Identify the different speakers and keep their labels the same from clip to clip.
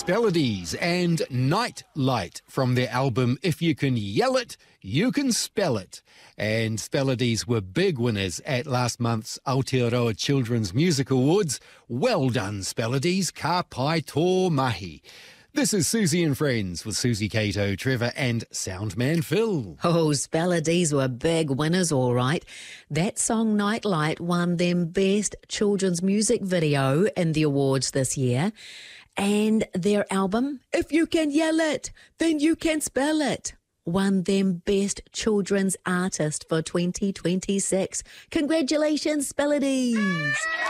Speaker 1: Spelodies and Night Light from their album If You Can Yell It, You Can Spell It. And Spelodies were big winners at last month's Aotearoa Children's Music Awards. Well done, Spelodies. Ka pai tō mahi. This is Susie and Friends with Susie Cato, Trevor and Soundman Phil.
Speaker 2: Oh, Spelodies were big winners, all right. That song Nightlight won them Best Children's Music Video in the awards this year. And their album, If You Can Yell It, Then You Can Spell It, won them Best Children's Artist for 2026. Congratulations, Spelodies!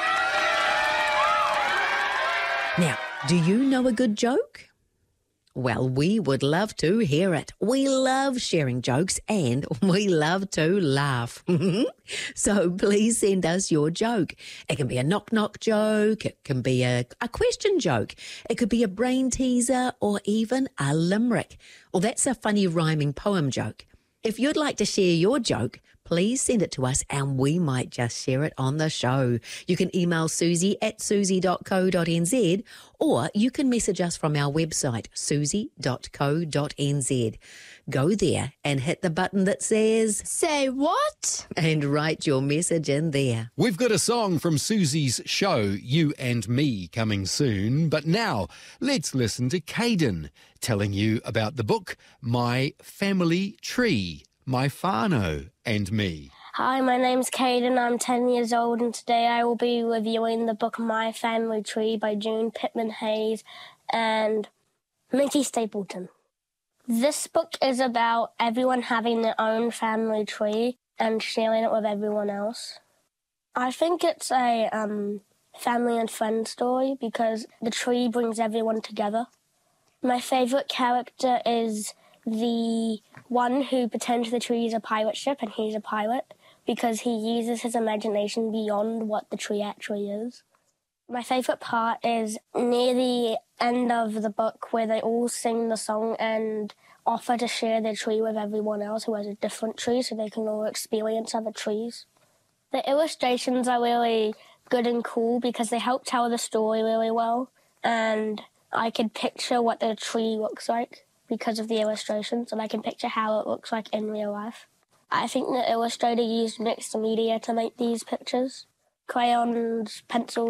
Speaker 2: Now, do you know a good joke? Well, we would love to hear it. We love sharing jokes and we love to laugh. So please send us your joke. It can be a knock-knock joke. It can be a question joke. It could be a brain teaser or even a limerick. Or that's a funny rhyming poem joke. If you'd like to share your joke, please send it to us and we might just share it on the show. You can email susie@susie.co.nz or you can message us from our website, susie.co.nz. Go there and hit the button that says,
Speaker 3: Say what?
Speaker 2: And write your message in there.
Speaker 1: We've got a song from Susie's show, You and Me, coming soon. But now, let's listen to Caden telling you about the book, My Family Tree, My Whānau and Me.
Speaker 4: Hi, my name's Caden. I'm 10 years old, and today I will be reviewing the book My Family Tree by June Pittman Hayes and Minty Stapleton. This book is about everyone having their own family tree and sharing it with everyone else. I think it's a family and friend story because the tree brings everyone together. My favourite character is the one who pretends the tree is a pirate ship and he's a pirate because he uses his imagination beyond what the tree actually is. My favourite part is near the end of the book where they all sing the song and offer to share their tree with everyone else who has a different tree so they can all experience other trees. The illustrations are really good and cool because they help tell the story really well, and I could picture what the tree looks like because of the illustrations, and I can picture how it looks like in real life. I think the illustrator used mixed media to make these pictures. Crayons, pencils,